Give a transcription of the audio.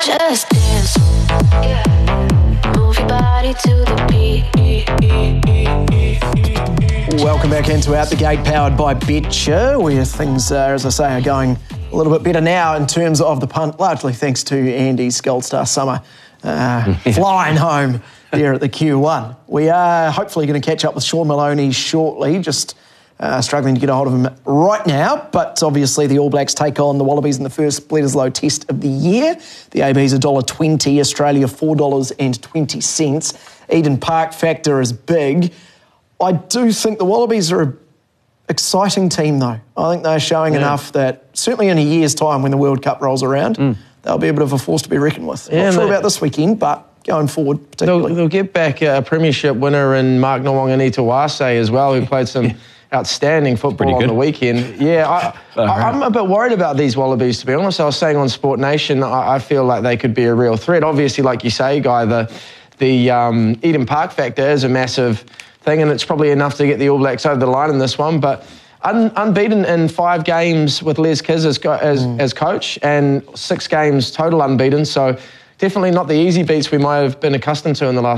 Just dance, yeah. Move your body to the beat. Welcome back into Out the Gate, powered by Betcha, where things, as I say, are going a little bit better now in terms of the punt, largely thanks to Andy's Gold Star Summer flying home there at the Q1. We are hopefully going to catch up with Sean Maloney shortly, just struggling to get a hold of him right now, but obviously the All Blacks take on the Wallabies in the first Bledisloe Test of the year. The AB's $1.20, Australia $4.20. Eden Park factor is big. I do think the Wallabies are an exciting team, though. I think they're showing enough that, certainly in a year's time when the World Cup rolls around, they'll be a bit of a force to be reckoned with. Not sure about this weekend, but going forward particularly. They'll get back a premiership winner in Mark Nawaqanitawase as well, who played some outstanding football on the weekend. Yeah, I'm a bit worried about these Wallabies, to be honest. I was saying on Sport Nation, I feel like they could be a real threat. Obviously, like you say, Guy, the Eden Park factor is a massive thing, and it's probably enough to get the All Blacks over the line in this one. But unbeaten in 5 games with Les Kiss as coach, and 6 games total unbeaten. So definitely not the easy beats we might have been accustomed to in the last